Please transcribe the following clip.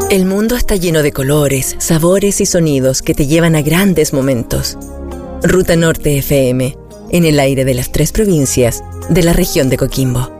El mundo está lleno de colores, sabores y sonidos que te llevan a grandes momentos. Ruta Norte FM, en el aire de las 3 provincias de la región de Coquimbo.